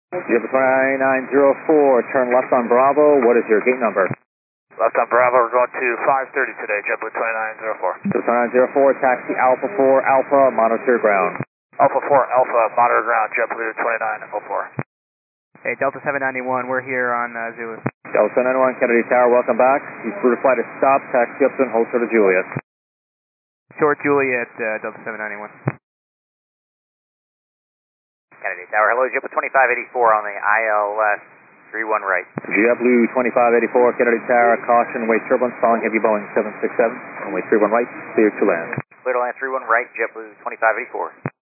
JetBlue 2904, turn left on Bravo. What is your gate number? Left on Bravo, we're going to 530 today, JetBlue 2904. JetBlue 2904, taxi Alpha 4 Alpha, monitor ground. Alpha 4 Alpha, monitor ground, JetBlue 2904. Hey, Delta 791, we're here on Zulu. Delta 791, Kennedy Tower, welcome back. You've flew to flight to stop, taxi up and hold short of Juliet. Short Juliet, Delta 791. Kennedy Tower, hello, JetBlue 2584 on the ILS 31 right. JetBlue 2584, Kennedy Tower, caution, wait turbulence, following heavy Boeing 767, runway 31 right, clear to land. Clear to land 31 right, JetBlue 2584.